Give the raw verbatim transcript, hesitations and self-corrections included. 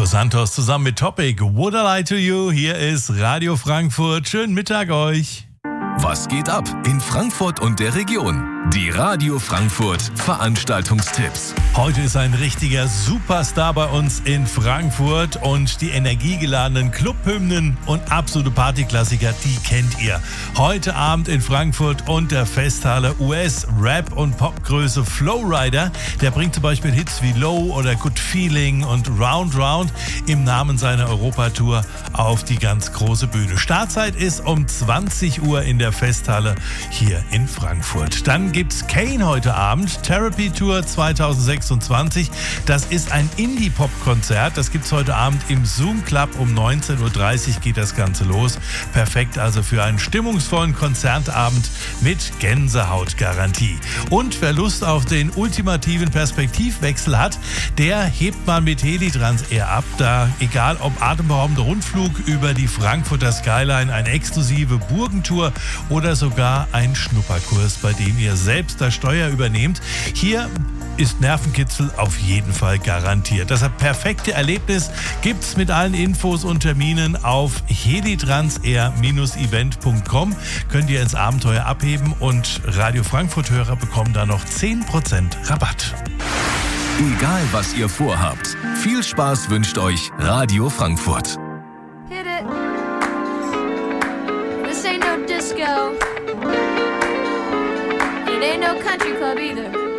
Dos Santos zusammen mit Topic. Would I Lie to You? Hier ist Radio Frankfurt. Schönen Mittag euch. Was geht ab in Frankfurt und der Region? Die Radio Frankfurt Veranstaltungstipps. Heute ist ein richtiger Superstar bei uns in Frankfurt und die energiegeladenen Clubhymnen und absolute Partyklassiker, die kennt ihr. Heute Abend in Frankfurt und der Festhalle U S-Rap- und Popgröße Flowrider. Der bringt zum Beispiel Hits wie Low oder Good Feeling und Round Round im Namen seiner Europatour auf die ganz große Bühne. Startzeit ist um zwanzig Uhr in der Festhalle hier in Frankfurt. Dann gibt's Kane heute Abend, Therapy Tour zweitausendsechsundzwanzig. Das ist ein Indie-Pop-Konzert. Das gibt's heute Abend im Zoom Club. Um neunzehn Uhr dreißig geht das Ganze los. Perfekt also für einen stimmungsvollen Konzertabend mit Gänsehautgarantie. Und wer Lust auf den ultimativen Perspektivwechsel hat, der hebt mal mit Helitrans Air ab. Da, egal ob atemberaubender Rundflug über die Frankfurter Skyline, eine exklusive Burgentour oder sogar ein Schnupperkurs, bei dem ihr selbst das Steuer übernehmt. Hier ist Nervenkitzel auf jeden Fall garantiert. Das perfekte Erlebnis gibt's mit allen Infos und Terminen auf helitransair Bindestrich event Punkt com. Könnt ihr ins Abenteuer abheben und Radio Frankfurt-Hörer bekommen da noch zehn Prozent Rabatt. Egal was ihr vorhabt, viel Spaß wünscht euch Radio Frankfurt. Hit it. This ain't no disco. It ain't no country club either.